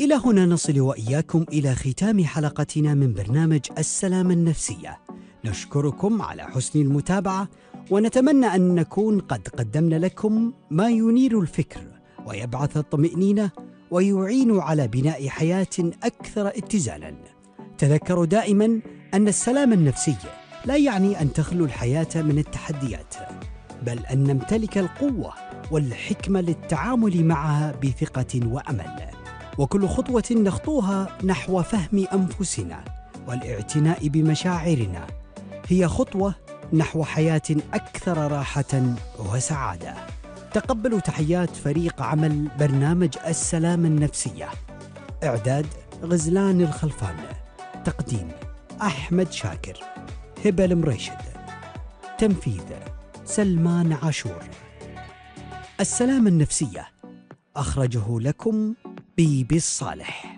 إلى هنا نصل وإياكم إلى ختام حلقتنا من برنامج السلامة النفسية. نشكركم على حسن المتابعة، ونتمنى أن نكون قد قدمنا لكم ما ينير الفكر ويبعث الطمأنينة ويعين على بناء حياة أكثر اتزانا. تذكروا دائما أن السلام النفسي لا يعني أن تخلو الحياة من التحديات، بل أن نمتلك القوة والحكمة للتعامل معها بثقة وأمل. وكل خطوة نخطوها نحو فهم أنفسنا والاعتناء بمشاعرنا هي خطوة نحو حياة أكثر راحة وسعادة. تقبلوا تحيات فريق عمل برنامج السلامة النفسية. إعداد غزلان الخلفان، تقديم أحمد شاكر، هبة المريشد، تنفيذ سلمان عاشور. السلامة النفسية أخرجه لكم بيبي الصالح.